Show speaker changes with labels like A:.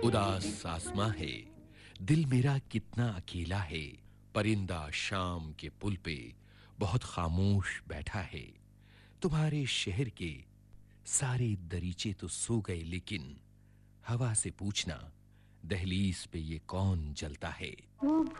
A: उदास आसमां है, दिल मेरा कितना अकेला है। परिंदा शाम के पुल पे बहुत खामोश बैठा है। तुम्हारे शहर के सारे दरीचे तो सो गए, लेकिन हवा से पूछना, दहलीज पे ये कौन जलता है।
B: वो